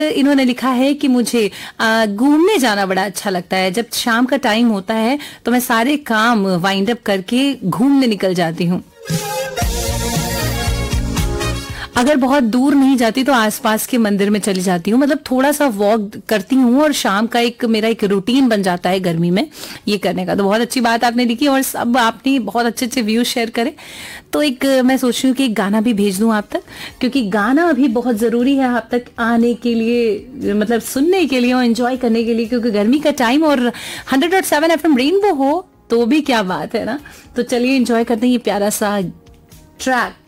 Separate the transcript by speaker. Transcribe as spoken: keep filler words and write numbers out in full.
Speaker 1: इन्होंने लिखा है कि मुझे अ, घूमने जाना बड़ा अच्छा लगता है। जब शाम का टाइम होता है तो मैं सारे काम वाइंड अप करके घूमने निकल जाती हूँ। अगर बहुत दूर नहीं जाती तो आसपास के मंदिर में चली जाती हूँ, मतलब थोड़ा सा वॉक करती हूँ और शाम का एक मेरा एक रूटीन बन जाता है गर्मी में ये करने का। तो बहुत अच्छी बात आपने लिखी और सब आपने बहुत अच्छे अच्छे व्यूज शेयर करे। तो एक मैं सोच रही हूँ कि एक गाना भी भेज दूं आप तक, क्योंकि गाना अभी बहुत जरूरी है आप तक आने के लिए, मतलब सुनने के लिए और एंजॉय करने के लिए, क्योंकि गर्मी का टाइम और hundred dot seven F M rainbow हो तो भी क्या बात है ना। तो चलिए एंजॉय करते हैं ये प्यारा सा ट्रैक